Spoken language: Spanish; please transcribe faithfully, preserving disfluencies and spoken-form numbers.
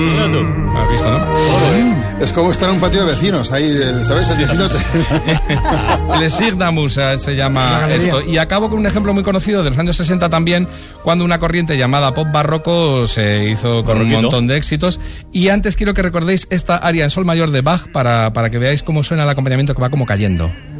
¿Has visto, no? Es como estar en un patio de vecinos, ahí, ¿sabes? Sí, sí, sí. Les Signamus se llama esto. Y acabo con un ejemplo muy conocido de los años sesenta también, cuando una corriente llamada pop barroco se hizo con Barroquito. Un montón de éxitos. Y antes quiero que recordéis esta aria en sol mayor de Bach para, para que veáis cómo suena el acompañamiento, que va como cayendo.